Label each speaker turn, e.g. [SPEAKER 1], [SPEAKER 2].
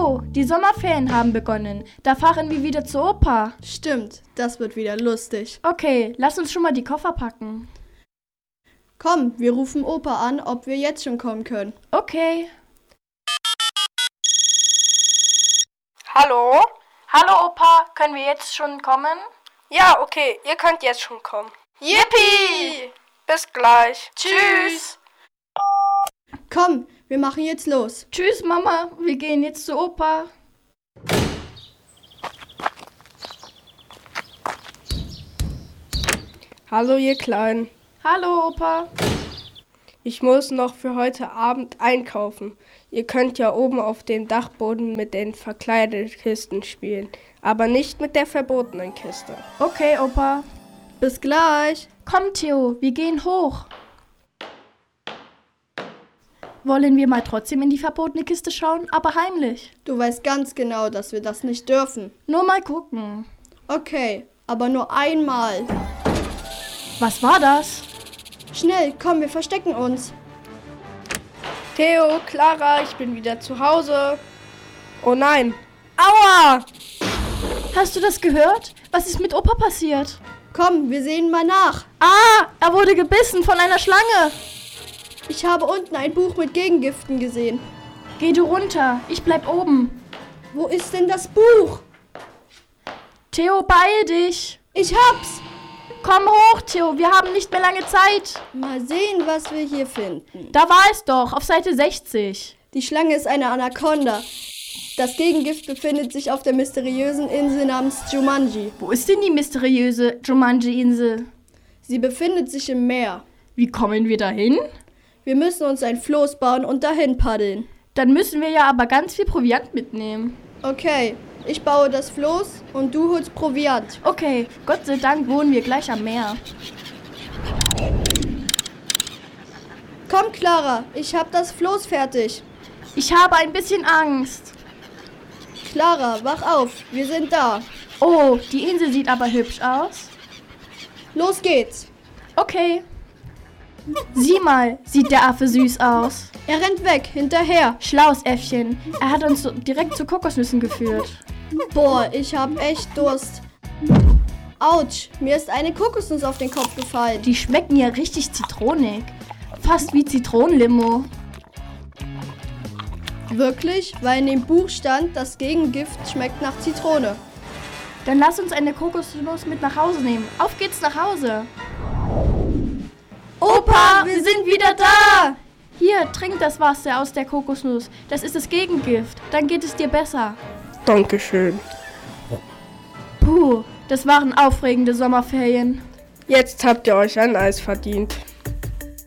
[SPEAKER 1] Theo, die Sommerferien haben begonnen. Da fahren wir wieder zur Oper.
[SPEAKER 2] Stimmt, das wird wieder lustig.
[SPEAKER 1] Okay, lass uns schon mal die Koffer packen.
[SPEAKER 2] Komm, wir rufen Opa an, ob wir jetzt schon kommen können.
[SPEAKER 1] Okay.
[SPEAKER 3] Hallo?
[SPEAKER 1] Hallo Opa, können wir jetzt schon kommen?
[SPEAKER 3] Ja, okay, ihr könnt jetzt schon kommen. Yippie! Bis gleich. Tschüss!
[SPEAKER 2] Komm, wir machen jetzt los.
[SPEAKER 1] Tschüss Mama, wir gehen jetzt zur Oper.
[SPEAKER 3] Hallo ihr Kleinen.
[SPEAKER 1] Hallo Opa.
[SPEAKER 3] Ich muss noch für heute Abend einkaufen. Ihr könnt ja oben auf dem Dachboden mit den Verkleidekisten spielen, aber nicht mit der verbotenen Kiste.
[SPEAKER 1] Okay Opa.
[SPEAKER 2] Bis gleich.
[SPEAKER 1] Komm Theo, wir gehen hoch. Wollen wir mal trotzdem in die verbotene Kiste schauen, aber heimlich?
[SPEAKER 2] Du weißt ganz genau, dass wir das nicht dürfen.
[SPEAKER 1] Nur mal gucken.
[SPEAKER 2] Okay, aber nur einmal.
[SPEAKER 1] Was war das?
[SPEAKER 2] Schnell, komm, wir verstecken uns.
[SPEAKER 3] Theo, Clara, ich bin wieder zu Hause. Oh nein. Aua!
[SPEAKER 1] Hast du das gehört? Was ist mit Opa passiert?
[SPEAKER 2] Komm, wir sehen mal nach.
[SPEAKER 1] Ah, er wurde gebissen von einer Schlange.
[SPEAKER 2] Ich habe unten ein Buch mit Gegengiften gesehen.
[SPEAKER 1] Geh du runter, ich bleib oben.
[SPEAKER 2] Wo ist denn das Buch?
[SPEAKER 1] Theo, beeil dich.
[SPEAKER 2] Ich hab's.
[SPEAKER 1] Komm hoch, Theo, wir haben nicht mehr lange Zeit.
[SPEAKER 2] Mal sehen, was wir hier finden.
[SPEAKER 1] Da war es doch, auf Seite 60.
[SPEAKER 2] Die Schlange ist eine Anaconda. Das Gegengift befindet sich auf der mysteriösen Insel namens Jumanji.
[SPEAKER 1] Wo ist denn die mysteriöse Jumanji-Insel?
[SPEAKER 2] Sie befindet sich im Meer.
[SPEAKER 1] Wie kommen wir dahin?
[SPEAKER 2] Wir müssen uns ein Floß bauen und dahin paddeln.
[SPEAKER 1] Dann müssen wir ja aber ganz viel Proviant mitnehmen.
[SPEAKER 2] Okay, ich baue das Floß und du holst Proviant.
[SPEAKER 1] Okay, Gott sei Dank wohnen wir gleich am Meer.
[SPEAKER 2] Komm, Clara, ich hab das Floß fertig.
[SPEAKER 1] Ich habe ein bisschen Angst.
[SPEAKER 2] Clara, wach auf, wir sind da.
[SPEAKER 1] Oh, die Insel sieht aber hübsch aus.
[SPEAKER 2] Los geht's.
[SPEAKER 1] Okay. Sieh mal, sieht der Affe süß aus.
[SPEAKER 2] Er rennt weg, hinterher.
[SPEAKER 1] Schlaues Äffchen. Er hat uns direkt zu Kokosnüssen geführt.
[SPEAKER 2] Boah, ich hab echt Durst. Autsch, mir ist eine Kokosnuss auf den Kopf gefallen.
[SPEAKER 1] Die schmecken ja richtig zitronig. Fast wie Zitronenlimo.
[SPEAKER 2] Wirklich? Weil in dem Buch stand, das Gegengift schmeckt nach Zitrone.
[SPEAKER 1] Dann lass uns eine Kokosnuss mit nach Hause nehmen. Auf geht's nach Hause.
[SPEAKER 2] Opa, wir sind wieder da!
[SPEAKER 1] Hier, trink das Wasser aus der Kokosnuss. Das ist das Gegengift. Dann geht es dir besser.
[SPEAKER 3] Dankeschön.
[SPEAKER 1] Puh, das waren aufregende Sommerferien.
[SPEAKER 3] Jetzt habt ihr euch ein Eis verdient.